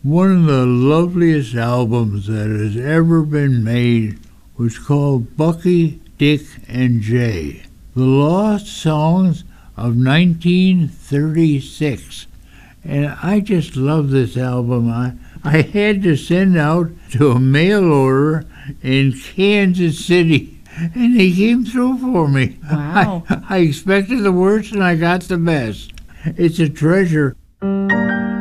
One of the loveliest albums that has ever been made was called Bucky, Dick, and Jay, The Lost Songs of 1936. And I just love this album. I had to send out to a mail order in Kansas City, and they came through for me. Wow. I expected the worst, and I got the best. It's a treasure.